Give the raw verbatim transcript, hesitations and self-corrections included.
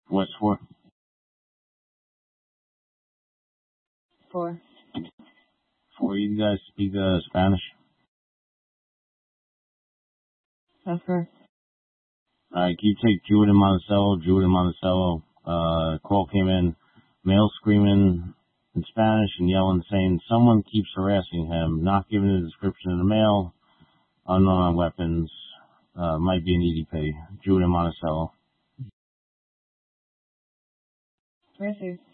What's for? Four. For you guys speak uh, Spanish? That's correct. Alright, can you take Judah Monticello? Judah Monticello, uh, call came in, male screaming in Spanish and yelling, saying someone keeps harassing him, not giving the description of the male, unknown weapons, uh, might be an E D P. Judah Monticello. Received.